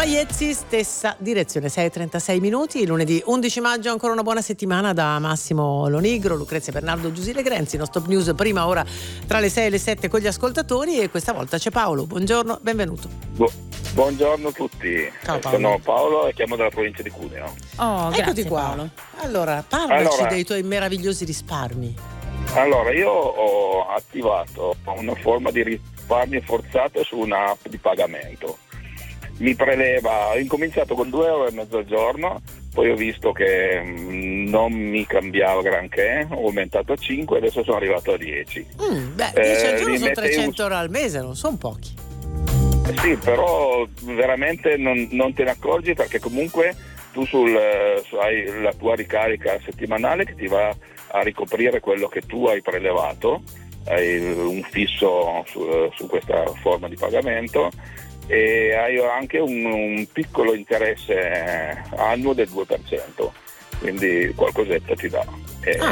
Nicola Iezzi, stessa direzione, 6:36 minuti, lunedì 11 maggio, ancora una buona settimana da Massimo Lonigro, Lucrezia Bernardo, Giusile Grenzi, no Stop News, prima ora tra le 6 e le 7 con gli ascoltatori, e questa volta c'è Paolo, buongiorno, benvenuto. Buongiorno a tutti. Ciao Paolo. Sono Paolo e chiamo dalla provincia di Cuneo. Eccoti Grazie, qua. Paolo. Allora, parlaci dei tuoi meravigliosi risparmi. Allora, io ho attivato una forma di risparmio forzato su un'app di pagamento. Mi preleva, ho incominciato con 2,5 euro al giorno, poi ho visto che non mi cambiava granché, ho aumentato a 5 e adesso sono arrivato a 10. 10 al giorno sono 300 euro al mese, non sono pochi. Sì, però veramente non te ne accorgi, perché comunque tu hai la tua ricarica settimanale che ti va a ricoprire quello che tu hai prelevato, hai un fisso su questa forma di pagamento, e hai anche un piccolo interesse annuo del 2%, quindi qualcosetta ti dà.